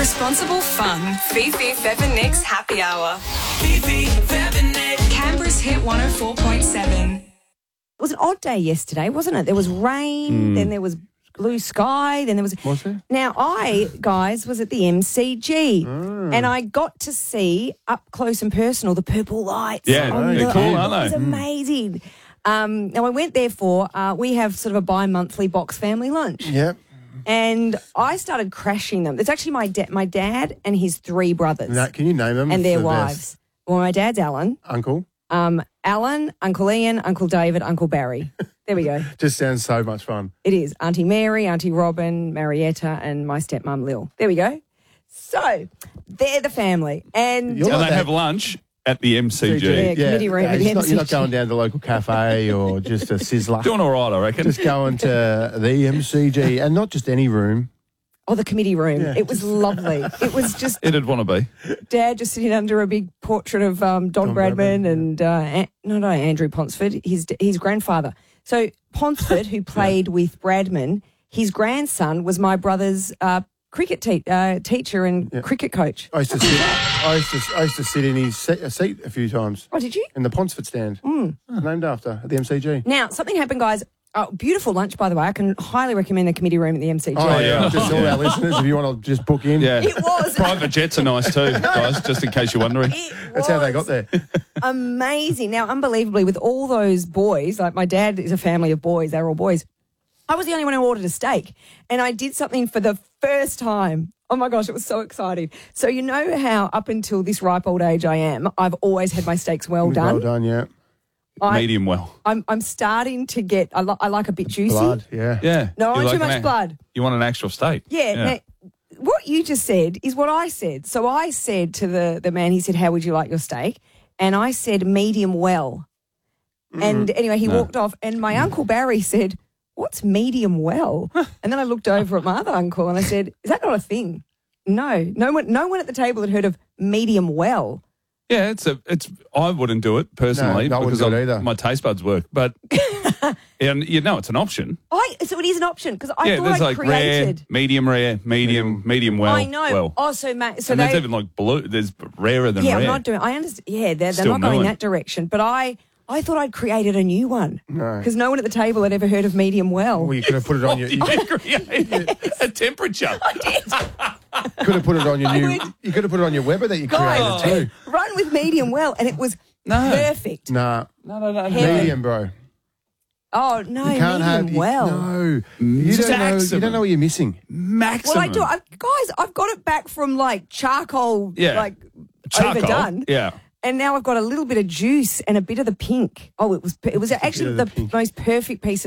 Responsible fun. Fifi, Fev and Nick's Happy Hour. Fifi, Fev and Nick. Canberra's Hit 104.7. It was an odd day yesterday, wasn't it? There was rain, then there was blue sky, then there was... Was there? Now, I, guys, was at the MCG and I got to see up close and personal the purple lights. Yeah, on they're the- cool, aren't It was they? amazing. Now, I went there for, we have sort of a bi-monthly box family lunch. Yep. And I started crashing them. It's actually my dad and his three brothers Now, can you name them? and their for the wives. best? Well, my dad's Alan. Uncle. Alan, Uncle Ian, Uncle David, Uncle Barry. There we go. Just sounds so much fun. It is. Auntie Mary, Auntie Robin, Marietta, and my stepmom Lil. There we go. So, they're the family. And You're And like they that. have lunch at the MCG. Yeah, committee room at the you're not MCG. going down to the local cafe or just a sizzler. Doing all right, I reckon. Just going to the MCG and not just any room. oh, the committee room. Yeah. It was lovely. It was just It'd want to be. Dad just sitting under a big portrait of Don Bradman and Andrew Ponsford, his grandfather. So Ponsford, who played with Bradman, his grandson was my brother's cricket teacher and cricket coach. I used to sit in his seat a few times Oh, did you? in the Ponsford stand, named after at the MCG. Now, something happened, guys. Oh, beautiful lunch, by the way. I can highly recommend the committee room at the MCG. Oh yeah, yeah. just all our listeners, if you want to just book in. Yeah. It was. Private jets are nice too, guys, just in case you're wondering. That's how they got there. Amazing. Now, unbelievably, with all those boys, like my dad is a family of boys, they're all boys. I was the only one who ordered a steak, and I did something for the first time. Oh my gosh, it was so exciting. So you know how up until this ripe old age I am, I've always had my steaks well done. Well done, yeah. Medium well. I'm starting to get, I like a bit juicy. Blood, yeah. Yeah. No, I You want too an much ac- blood. You want an actual steak. Yeah. Now, what you just said is what I said. So I said to the man, he said, how would you like your steak? And I said, medium well. And anyway, he walked off and my Uncle Barry said, what's medium well? And then I looked over at my other uncle and I said, is that not a thing? No one at the table had heard of medium well. Yeah, I wouldn't do it personally No, I wouldn't because do it either. my taste buds work. But and you know it's an option. So it is an option because I Yeah, thought there's I like created. rare, medium well. I know. Well. Oh, so there's and there's even like blue. There's rarer than yeah, rare. I'm not doing. I understand. Yeah, they're Still not going knowing. that direction. But I thought I'd created a new one because no one at the table had ever heard of medium well. Well, you could have put it on your. You created a temperature. could have put it on your new. You could have put it on your Weber that you Guys, created too. run with medium well, and it was perfect. Nah, No. medium, bro. Oh no, You can't medium have well. No, you don't know. You Maximum. don't know what you're missing. Maximum. Well, I do. Guys, I've got it back from like charcoal, Yeah. Charcoal. overdone. Yeah. And now I've got a little bit of juice and a bit of the pink. Oh, it was actually of the the pink. most perfect piece of